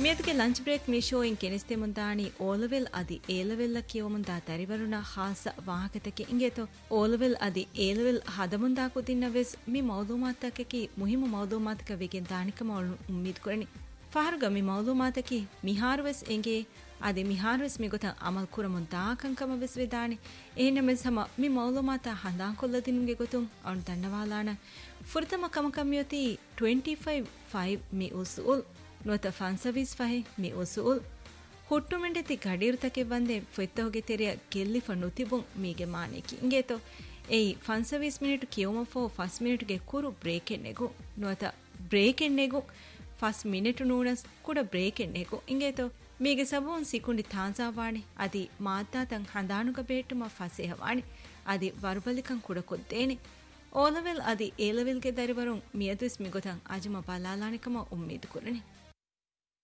ಮಿಯದಗೆ lunch break ಮಿ showing ಕೆನಿಸ್ತೆ ಮುಂದಾಣಿ ಓಲವೆಲ್ ಅದಿ ಏಲವೆಲ್ಲ ಕಿಯೋಮುಂದಾ ತರಿವರುಣ ಹಾಸ ವಾಹಕತಕ್ಕೆ ಇಂಗೇತೋ ಓಲವೆಲ್ ಅದಿ ಏಲವೆಲ್ ಹದಮುಂದಾ ಕುದಿನ್ನವೆಸ್ ಮಿ ಮೌಲೂಮಾತಕಕಿ ಮುಹಿಮು ಮೌಲೂಮಾತಕ ವಿಗೆನ್ ದಾಣಿಕಮ ಉಮ್ಮೀದ್ ಕುರನಿ ಫಹರುಗ ಮಿ ಮೌಲೂಮಾತಕಿ ಮಿಹಾರುವೆಸ್ ಎಂಗೆ ಅದಿ ಮಿಹಾರುವೆಸ್ ಮಿಗೊತ Amal ಕುರಮುನ್ ದಾಕಂಕಮ ವೆಸ್ ವೆದಾಣಿ ehnemes hama mi mawlumata handan kolladinunge gotum on dannawalana furtama kamakamioti 25 mi usul nota fan service fahe mi usul huttumendeti gadirutake vande fettoge teriya kelli fanutibun mige maneki ingeto ei fan service minute kiyoma fo first minute ge kuru break ennegu nota break ennegu first minute nunas kuda break ennegu ingeto mige sabun sikundi tanzawani adi maaddatan handanuga beetuma fasehawani adi varubalikan kuda koddeni O level adi A level ge darivarun miyadus migotan ajuma balalanikama ummid kurani